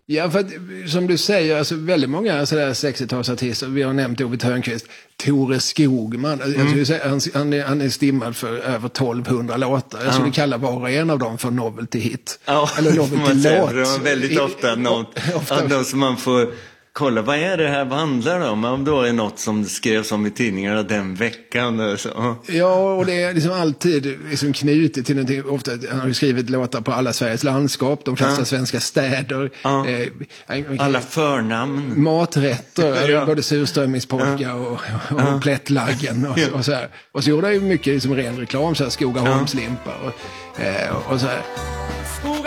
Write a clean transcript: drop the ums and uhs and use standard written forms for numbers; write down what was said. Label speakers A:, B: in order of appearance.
A: Ja, för att, som du säger, alltså, väldigt många 60-talsartister, vi har nämnt Ove Thörnqvist, Tore Skogman, han är stimmad för över 1200 låtar. Jag skulle kalla var och en av dem för novelty hit.
B: Ja,
A: eller novelty låt.
B: Det var väldigt ofta något som man får kolla, vad är det här, vad handlar det om? Om då är något som skrevs om i tidningarna den veckan. Så.
A: Ja, och det är liksom alltid liksom knutet till någonting. Ofta, han har ju skrivit låtar på alla Sveriges landskap, de flesta svenska städer.
B: Alla förnamn.
A: Maträtter, både surströmmingspolka och plättlaggen och så här. Och så gjorde han ju mycket liksom ren reklam, så här Skogaholmslimpa och så här.